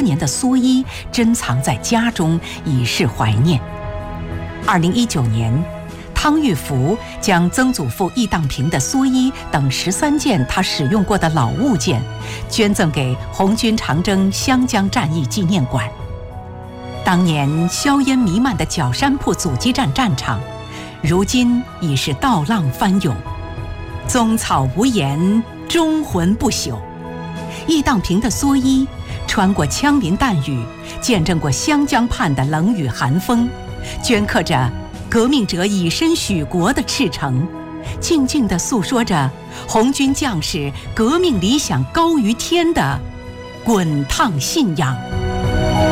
年的蓑衣珍藏在家中，以示怀念。2019年，汤玉福将曾祖父易当平的蓑衣等13件他使用过的老物件捐赠给红军长征湘江战役纪念馆。当年硝烟弥漫的角山铺阻击战战场，如今已是稻浪翻涌，宗草无言，忠魂不朽。易当平的蓑衣穿过枪林弹雨，见证过湘江畔的冷雨寒风，镌刻着革命者以身许国的赤诚，静静地诉说着红军将士革命理想高于天的滚烫信仰。